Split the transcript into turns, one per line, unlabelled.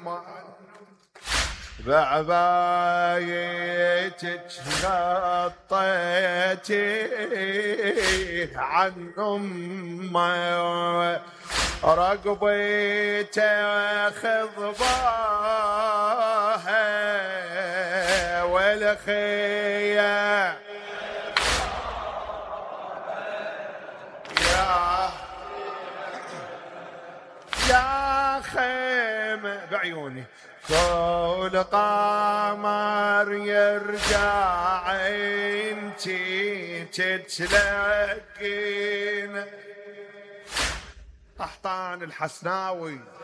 بعبايتك غطيتي عن أمه رقبيته خضباها والخيا يا خيمة بعيوني كل قمر يرجع انتي تتلقين. أحطان الحسناوي.